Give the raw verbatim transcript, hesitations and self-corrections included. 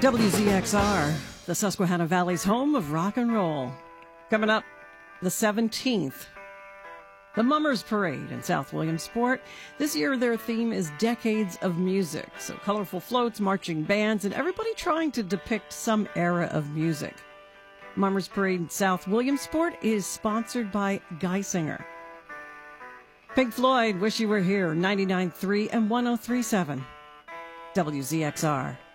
W Z X R, the Susquehanna Valley's home of rock and roll. Coming up, the seventeenth, the Mummers Parade in South Williamsport. This year, their theme is Decades of Music. So colorful floats, marching bands, and everybody trying to depict some era of music. Mummers Parade in South Williamsport is sponsored by Geisinger. Pink Floyd, Wish You Were Here, ninety-nine point three and one oh three point seven. W Z X R.